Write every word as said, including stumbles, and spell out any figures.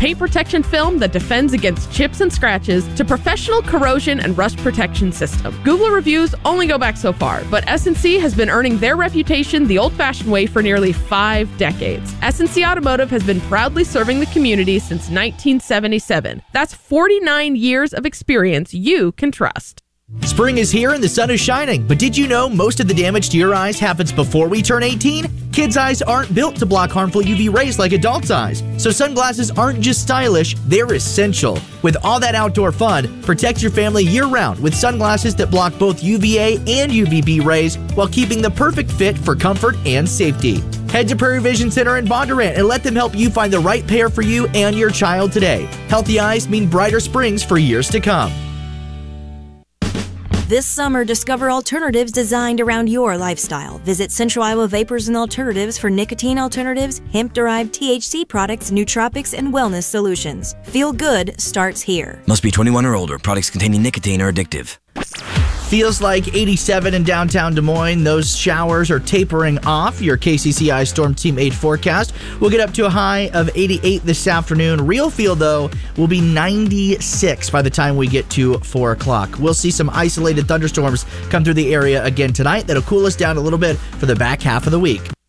paint protection film that defends against chips and scratches to professional corrosion and rust protection system. Google reviews only go back so far, but S and C has been earning their reputation the old-fashioned way for nearly five decades. S and C Automotive has been proudly serving the community since nineteen seventy-seven. That's forty-nine years of experience you can trust. Spring is here and the sun is shining, but did you know most of the damage to your eyes happens before we turn eighteen? Kids' eyes aren't built to block harmful U V rays like adults' eyes, so sunglasses aren't just stylish, they're essential. With all that outdoor fun, protect your family year-round with sunglasses that block both U V A and U V B rays while keeping the perfect fit for comfort and safety. Head to Prairie Vision Center in Bondurant and let them help you find the right pair for you and your child today. Healthy eyes mean brighter springs for years to come. This summer, discover alternatives designed around your lifestyle. Visit Central Iowa Vapors and Alternatives for nicotine alternatives, hemp-derived T H C products, nootropics, and wellness solutions. Feel good starts here. Must be twenty-one or older. Products containing nicotine are addictive. Feels like eighty-seven in downtown Des Moines. Those showers are tapering off. Your K C C I Storm Team eight forecast. We'll get up to a high of eighty-eight this afternoon. Real feel, though, will be ninety-six by the time we get to four o'clock. We'll see some isolated thunderstorms come through the area again tonight. That'll cool us down a little bit for the back half of the week.